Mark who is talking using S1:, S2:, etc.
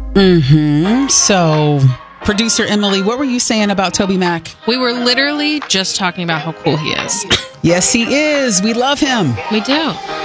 S1: So, producer Emily, what were you saying about Toby Mac?
S2: We were literally just talking about how cool he is.
S1: Yes, he is. We love him.
S2: We do.